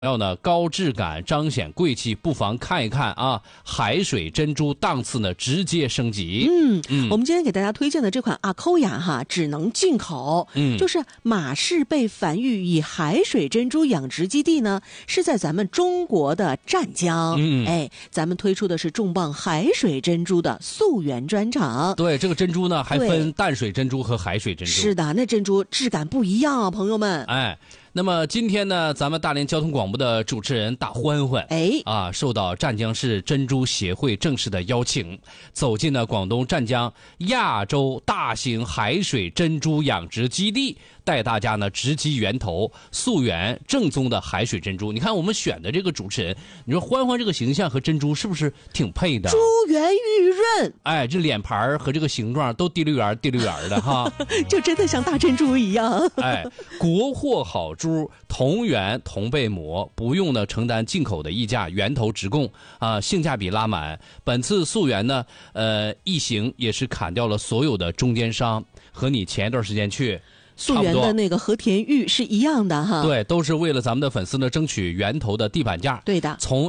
要呢高质感彰显贵气，不妨看一看啊，海水珍珠档次呢直接升级。 我们今天给大家推荐的这款阿扣雅哈，只能进口。就是马氏被繁育以海水珍珠养殖基地呢，是在咱们中国的湛江。咱们推出的是重磅海水珍珠的溯源专场。 对，这个珍珠呢还分淡水珍珠和海水珍珠。 是的，那珍珠质感不一样啊，朋友们。 那么今天呢，咱们大连交通广播的主持人大欢欢，受到湛江市珍珠协会正式的邀请，走进了广东湛江亚洲大型海水珍珠养殖基地，带大家呢直击源头，溯源正宗的海水珍珠。你看我们选的这个主持人，你说欢欢这个形象和珍珠是不是挺配的？ 珠圆玉润， 这脸盘和这个形状都滴溜圆的哈， 就真的像大珍珠一样。 国货好珠，同源同被磨，不用呢承担进口的溢价，源头直供啊，性价比拉满。本次溯源呢，一行也是砍掉了所有的中间商，和你前一段时间去溯源的那个和田玉是一样的哈。 对，都是为了咱们的粉丝呢争取源头的地板价。 对的， 从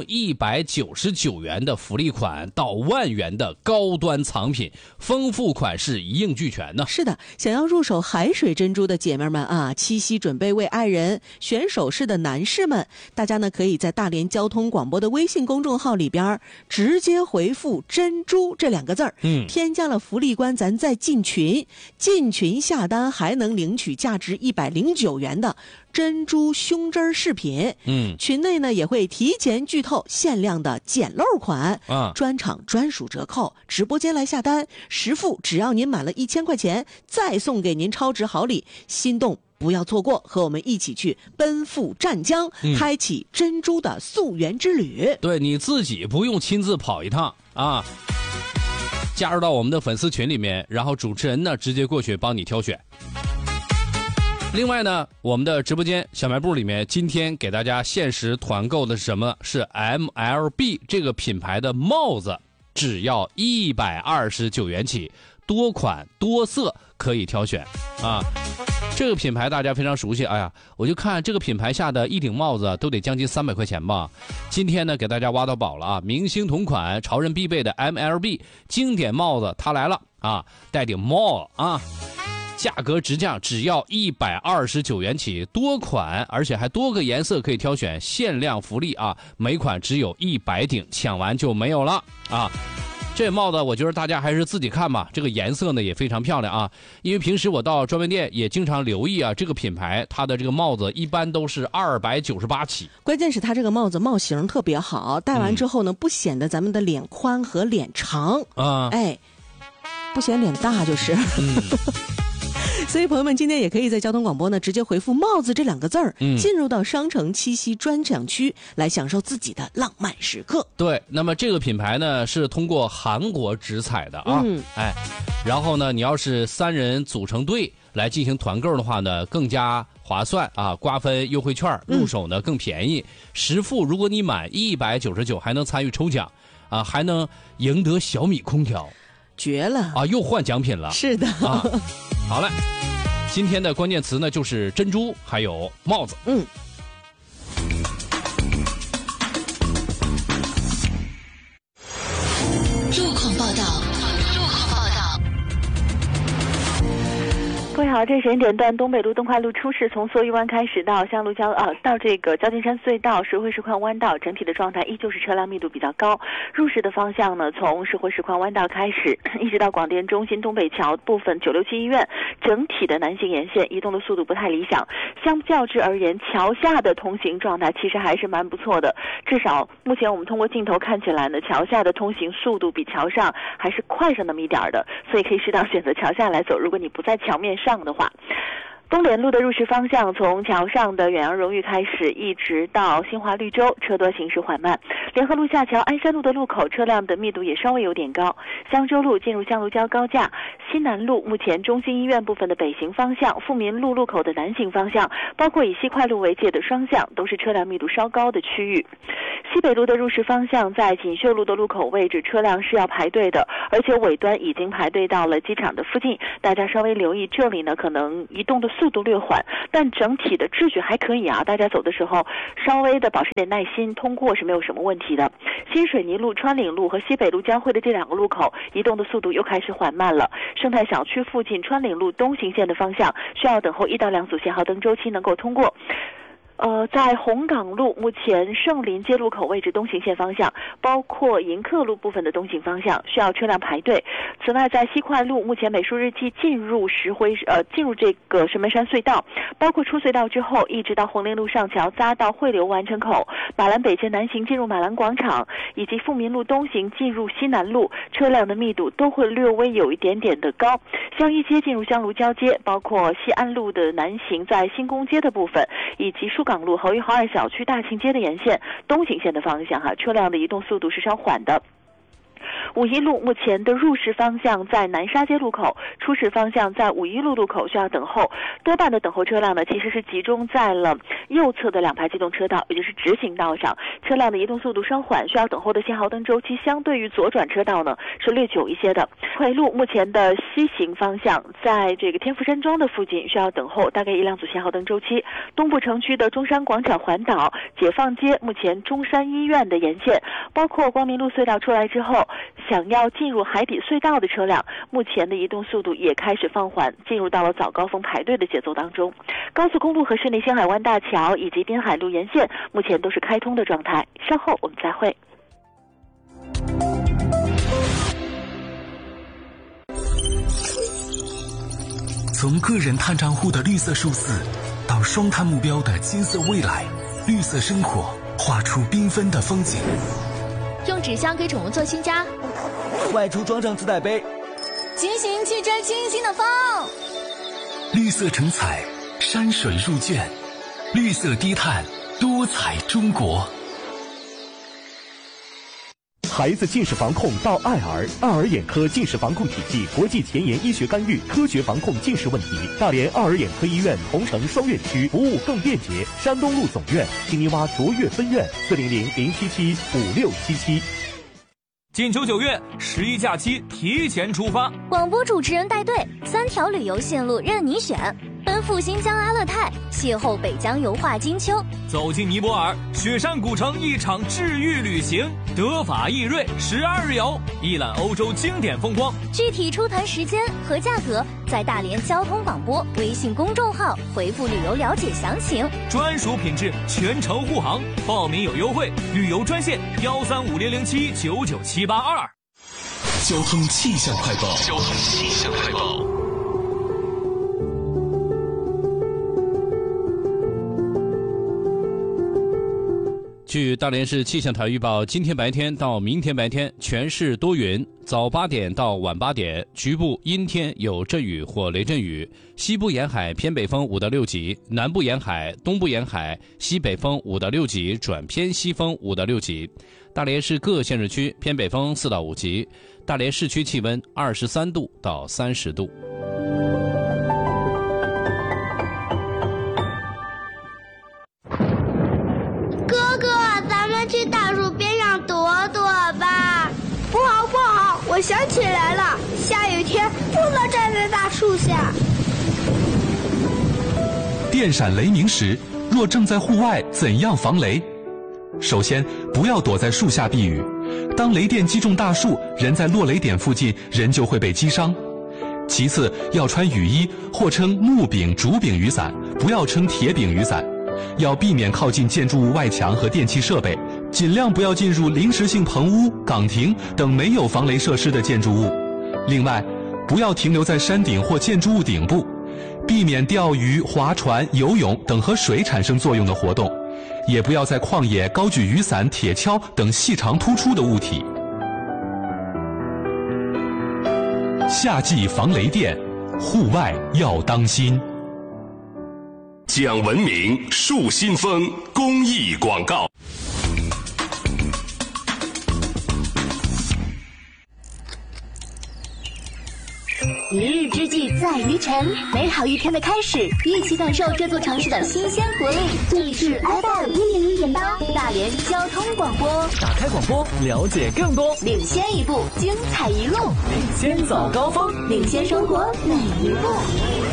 199元的福利款到10000元的高端藏品，丰富款式一应俱全呢。 是的，想要入手海水珍珠的姐妹们啊，七夕准备为爱人选首饰的男士们，大家呢可以在大连交通广播的微信公众号里边直接回复珍珠这2个字儿，添加了福利关，咱再进群下单还能领取价值109元的珍珠胸针饰品。群内呢也会提前剧透限量的捡漏款，专场专属折扣，直播间来下单实付，只要您满了1000块钱，再送给您超值好礼，心动不要错过，和我们一起去奔赴湛江，开启珍珠的溯源之旅。 对，你自己不用亲自跑一趟啊，加入到我们的粉丝群里面，然后主持人呢直接过去帮你挑选。另外呢，我们的直播间小卖部里面今天给大家限时团购的是什么？是 MLB 这个品牌的帽子，只要129元起，多款多色可以挑选啊。这个品牌大家非常熟悉，我就看这个品牌下的一顶帽子都得将近300块钱吧。今天呢给大家挖到宝了啊，明星同款潮人必备的 MLB 经典帽子它来了啊，带顶帽啊，价格直降，只要129元起，多款而且还多个颜色可以挑选，限量福利啊，每款只有100顶，抢完就没有了啊。这帽子我觉得大家还是自己看吧，这个颜色呢也非常漂亮啊。因为平时我到专卖店也经常留意啊，这个品牌它的这个帽子一般都是298起。 关键是它这个帽子帽型特别好，戴完之后呢，不显得咱们的脸宽和脸长啊，不显脸大就是。所以朋友们今天也可以在交通广播呢直接回复帽子这2个字儿，进入到商城七夕专享区来享受自己的浪漫时刻。 对，那么这个品牌呢是通过韩国直采的啊，然后呢你要是3人组成队来进行团购的话呢更加划算啊，瓜分优惠券，入手呢更便宜，实付如果你满199还能参与抽奖啊，还能赢得小米空调， 绝了啊，又换奖品了。 是的啊，好嘞，今天的关键词呢就是珍珠还有帽子。 路况报道。 各位好，这是时间点段东北路东快路出事，从梭峪湾开始到香路到这个交金山隧道石灰石矿弯道，整体的状态依旧是车辆密度比较高。入市的方向呢，从石灰石矿弯道开始，一直到广电中心东北桥部分967医院，整体的南行沿线移动的速度不太理想。相较之而言，桥下的通行状态其实还是蛮不错的，至少目前我们通过镜头看起来呢，桥下的通行速度比桥上还是快上那么一点的，所以可以适当选择桥下来走。如果你不在桥面上的话，东联路的入市方向从桥上的远洋荣誉开始，一直到新华绿洲，车多行驶缓慢。联合路下桥鞍山路的路口车辆的密度也稍微有点高。香洲路进入向路交高架，西南路目前中心医院部分的北行方向，富民路路口的南行方向，包括以西快路为界的双向，都是车辆密度稍高的区域。 西北路的入市方向在锦绣路的路口位置，车辆是要排队的，而且尾端已经排队到了机场的附近，大家稍微留意，这里呢可能移动的速度略缓，但整体的秩序还可以啊，大家走的时候稍微的保持点耐心，通过是没有什么问题的。新水泥路、川岭路和西北路交汇的这2个路口，移动的速度又开始缓慢了。生态小区附近川岭路东行线的方向需要等候1到2组限号灯周期能够通过。在红岗路目前盛林街路口位置东行线方向，包括迎客路部分的东行方向需要车辆排队。此外，在西快路目前美术日记进入这个石门山隧道，包括出隧道之后一直到红林路上桥匝道汇流完成口，马兰北街南行进入马兰广场，以及富民路东行进入西南路，车辆的密度都会略微有一点点的高。香一街进入香炉交接，包括西安路的南行在新宫街的部分，以及书港路侯一豪2小区大庆街的沿线东行线的方向车辆的移动速度是稍缓的。五一路目前的入市方向在南沙街路口，出市方向在五一路路口需要等候，多半的等候车辆呢其实是集中在了右侧的2排机动车道，也就是直行道上，车辆的移动速度稍缓，需要等候的限号灯周期相对于左转车道呢是略久一些的。回路目前的西行方向在这个天福山庄的附近需要等候大概1、2组限号灯周期。东部城区的中山广场环岛、解放街目前中山医院的沿线，包括光明路隧道出来之后想要进入海底隧道的车辆，目前的移动速度也开始放缓，进入到了早高峰排队的节奏当中。高速公路和市内星海湾大桥以及滨海路沿线目前都是开通的状态。稍后我们再会。 从个人碳账户的绿色数字到双碳目标的金色未来，绿色生活画出缤纷的风景。 用纸箱给宠物做新家， 外出装上自带杯， 骑行去追清新的风。 绿色成彩，山水入卷，绿色低碳，多彩中国。 孩子近视防控到爱儿，爱儿眼科近视防控体系国际前沿医学干预，科学防控近视问题。大连爱儿眼科医院同城双院区服务更便捷。山东路总院、青泥洼卓越分院400-077-5677。 进球9月，11假期提前出发， 广播主持人带队，3条旅游线路任你选，奔赴新疆阿勒泰，邂逅北疆油画金秋， 走进尼泊尔雪山古城，一场治愈旅行，德法意瑞12日游，一览欧洲经典风光。 具体出团时间和价格在大连交通广播微信公众号回复旅游了解详情。 专属品质，全程护航，报名有优惠，旅游专线13500799782。 交通气象快报。 据大连市气象台预报，今天白天到明天白天全市多云，早8点到晚8点局部阴天有阵雨或雷阵雨，西部沿海偏北风5到6级，南部沿海、东部沿海西北风5到6级转偏西风5到6级。大连市各县市区偏北风4到5级，大连市区气温23度到30度。 去大树边上躲躲吧。不好，我想起来了，下雨天不能站在大树下。 电闪雷鸣时，若正在户外，怎样防雷？首先，不要躲在树下避雨。当雷电击中大树，人在落雷点附近，人就会被击伤。其次，要穿雨衣或撑木柄、竹柄雨伞，不要撑铁柄雨伞。要避免靠近建筑物外墙和电气设备，尽量不要进入临时性棚屋、岗亭等没有防雷设施的建筑物。另外，不要停留在山顶或建筑物顶部，避免钓鱼、划船、游泳等和水产生作用的活动，也不要在旷野高举雨伞、铁锹等细长突出的物体。夏季防雷电，户外要当心。 讲文明树新风公益广告。 一日之计在于晨，美好一天的开始，一起感受这座城市的新鲜活力。这里是 FM101.8大连交通广播， 打开广播，了解更多， 领先一步，精彩一路， 先走高峰， 领先生活每一步。